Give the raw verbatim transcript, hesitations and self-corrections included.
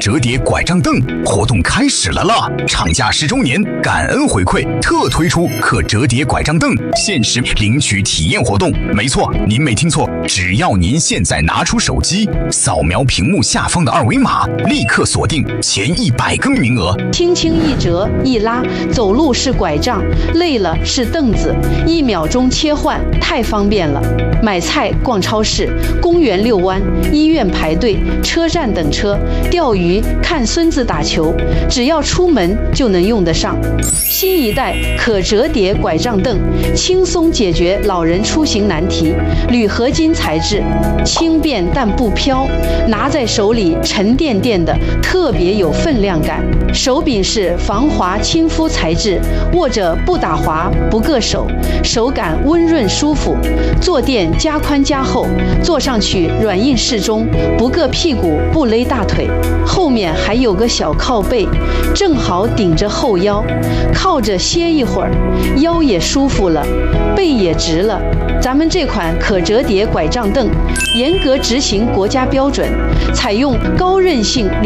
折叠拐杖凳活动开始了啦！厂家十周年感恩回馈，特推出可折叠拐杖凳限时领取体验活动。没错，您没听错，只要您现在拿出手机，扫描屏幕下方的二维码，立刻锁定前一百个名额。 轻轻一折一拉，走路是拐杖，累了是凳子，一秒钟切换，太方便了。买菜、逛超市、公园遛弯、医院排队、车站等车、钓鱼、看孙子打球，只要出门就能用得上。新一代可折叠拐杖凳，轻松解决老人出行难题。铝合金材质，轻便但不飘，拿在手里沉甸甸的，特别有分量感。手柄是防滑亲肤材质，握着不打滑不硌手，手感温润舒服。坐垫加宽加厚，坐上去软硬适中，不硌屁股不勒大腿。后面还有个小靠背，正好顶着后腰，靠着歇一会儿，腰也舒服了，背也直了。咱们这款可折叠拐杖凳严格执行国家标准，采用高韧性